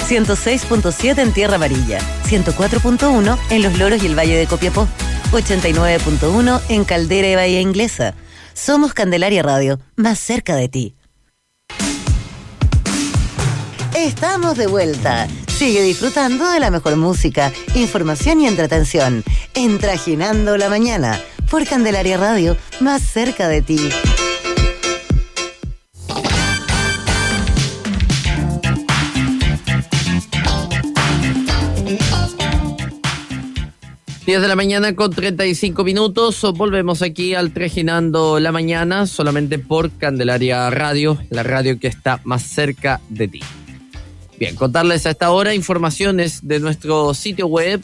106.7 en Tierra Amarilla, 104.1 en Los Loros y el Valle de Copiapó, 89.1 en Caldera y Bahía Inglesa. Somos Candelaria Radio, más cerca de ti. Estamos de vuelta. Sigue disfrutando de la mejor música, información y entretención en Trajinando la Mañana por Candelaria Radio, más cerca de ti. 10 de la mañana con 35 minutos. Volvemos aquí al Trajinando la Mañana, solamente por Candelaria Radio, la radio que está más cerca de ti. Bien, contarles a esta hora informaciones de nuestro sitio web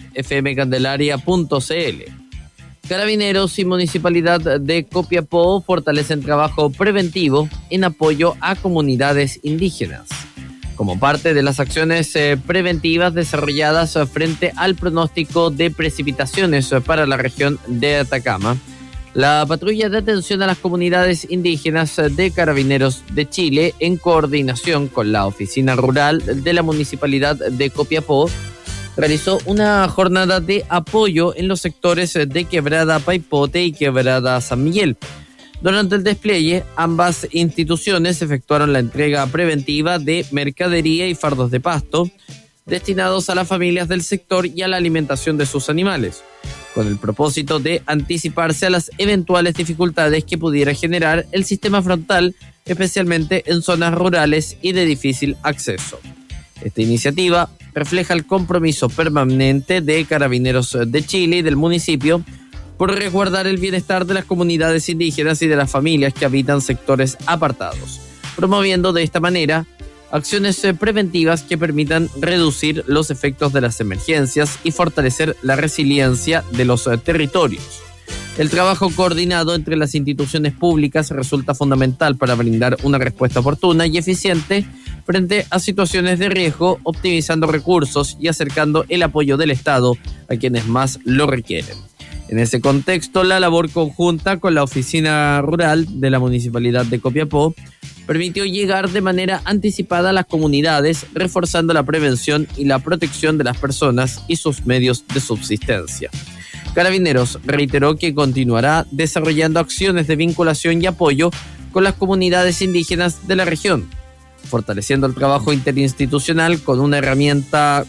fmcandelaria.cl. Carabineros y Municipalidad de Copiapó fortalecen trabajo preventivo en apoyo a comunidades indígenas. Como parte de las acciones preventivas desarrolladas frente al pronóstico de precipitaciones para la región de Atacama, la patrulla de atención a las comunidades indígenas de Carabineros de Chile, en coordinación con la Oficina Rural de la Municipalidad de Copiapó, realizó una jornada de apoyo en los sectores de Quebrada Paipote y Quebrada San Miguel. Durante el despliegue, ambas instituciones efectuaron la entrega preventiva de mercadería y fardos de pasto destinados a las familias del sector y a la alimentación de sus animales, con el propósito de anticiparse a las eventuales dificultades que pudiera generar el sistema frontal, especialmente en zonas rurales y de difícil acceso. Esta iniciativa refleja el compromiso permanente de Carabineros de Chile y del municipio por resguardar el bienestar de las comunidades indígenas y de las familias que habitan sectores apartados, promoviendo de esta manera acciones preventivas que permitan reducir los efectos de las emergencias y fortalecer la resiliencia de los territorios. El trabajo coordinado entre las instituciones públicas resulta fundamental para brindar una respuesta oportuna y eficiente frente a situaciones de riesgo, optimizando recursos y acercando el apoyo del Estado a quienes más lo requieren. En ese contexto, la labor conjunta con la Oficina Rural de la Municipalidad de Copiapó permitió llegar de manera anticipada a las comunidades, reforzando la prevención y la protección de las personas y sus medios de subsistencia. Carabineros reiteró que continuará desarrollando acciones de vinculación y apoyo con las comunidades indígenas de la región, fortaleciendo el trabajo interinstitucional como una herramienta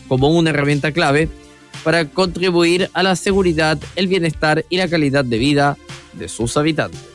clave para contribuir a la seguridad, el bienestar y la calidad de vida de sus habitantes.